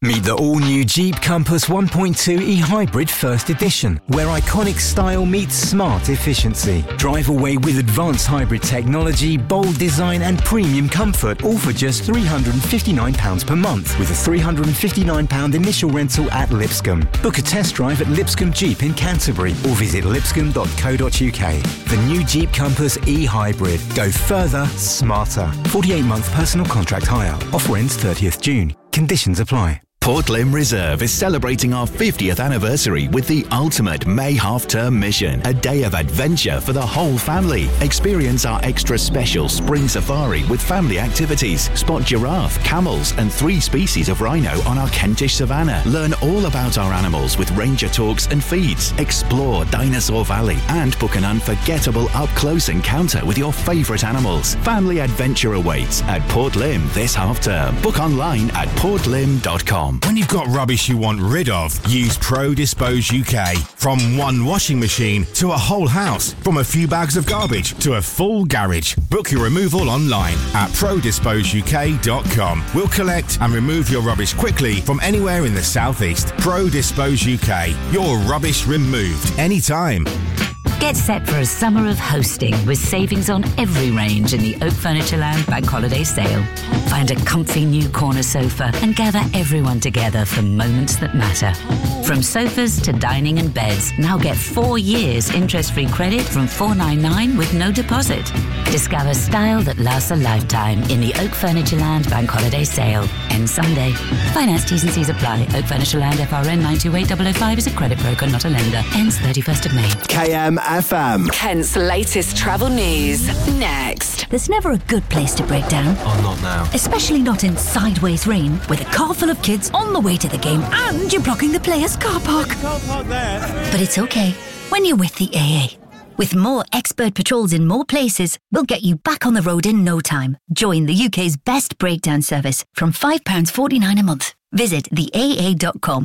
Meet the all-new Jeep Compass 1.2 e-Hybrid First Edition, where iconic style meets smart efficiency. Drive away with advanced hybrid technology, bold design and premium comfort, all for just £359 per month, with a £359 initial rental at Lipscomb. Book a test drive at Lipscomb Jeep in Canterbury or visit lipscomb.co.uk. The new Jeep Compass e-Hybrid. Go further, smarter. 48-month personal contract hire. Offer ends 30th June. Conditions apply. Portlim Reserve is celebrating our 50th anniversary with the ultimate May half-term mission, a day of adventure for the whole family. Experience our extra special spring safari with family activities. Spot giraffe, camels and 3 species of rhino on our Kentish savannah. Learn all about our animals with ranger talks and feeds. Explore Dinosaur Valley and book an unforgettable up-close encounter with your favourite animals. Family adventure awaits at Portlim this half-term. Book online at portlim.com. When you've got rubbish you want rid of, use Pro Dispose UK. From one washing machine to a whole house, from a few bags of garbage to a full garage. Book your removal online at prodisposeuk.com. We'll collect and remove your rubbish quickly from anywhere in the southeast. Pro Dispose UK. Your rubbish removed anytime. Get set for a summer of hosting with savings on every range in the Oak Furnitureland Bank Holiday Sale. Find a comfy new corner sofa and gather everyone together for moments that matter. From sofas to dining and beds, now get 4 years interest-free credit from $499 with no deposit. Discover style that lasts a lifetime in the Oak Furnitureland Bank Holiday Sale. Ends Sunday. Finance T's and C's apply. Oak Furnitureland FRN 928005 is a credit broker, not a lender. Ends 31st of May. KM FM. Kent's latest travel news. Next. There's never a good place to break down. Oh, not now. Especially not in sideways rain, with a car full of kids on the way to the game and you're blocking the players' car park. But it's okay when you're with the AA. With more expert patrols in more places, we'll get you back on the road in no time. Join the UK's best breakdown service from £5.49 a month. Visit theaa.com.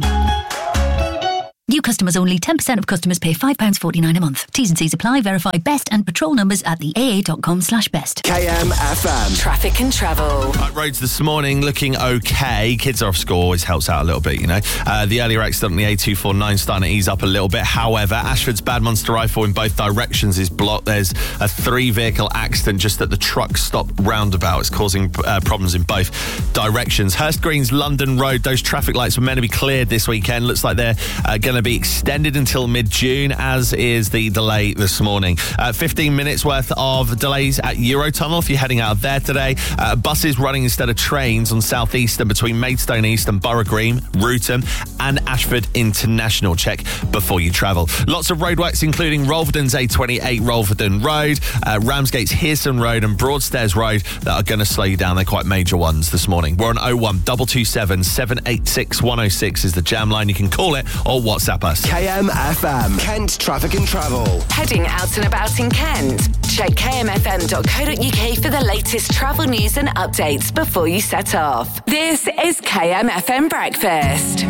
New customers only. 10% of customers pay £5.49 a month. T's and C's apply. Verify best and patrol numbers at theaa.com/best. KM FM. Traffic and travel. Roads this morning looking okay. Kids are off school, always helps out a little bit, you know. The earlier accident on the A249 starting to ease up a little bit. However, Ashford's Bad Monster Rifle in both directions is blocked. There's a 3-vehicle accident just at the truck stop roundabout. It's causing problems in both directions. Hurst Green's London Road, those traffic lights were meant to be cleared this weekend. Looks like they're going to be extended until mid-June, as is the delay this morning. 15 minutes worth of delays at Eurotunnel if you're heading out of there today. Buses running instead of trains on South Eastern between Maidstone East and Borough Green, Rootham and Ashford International. Check before you travel. Lots of roadworks including Rolvedon's A28 Rolvedon Road, Ramsgate's Hearson Road and Broadstairs Road that are going to slow you down. They're quite major ones this morning. We're on 01 227 786 106 is the jam line. You can call it or WhatsApp us. KM FM. Kent Traffic and Travel. Heading out and about in Kent? Check kmfm.co.uk for the latest travel news and updates before you set off. This is KM FM Breakfast.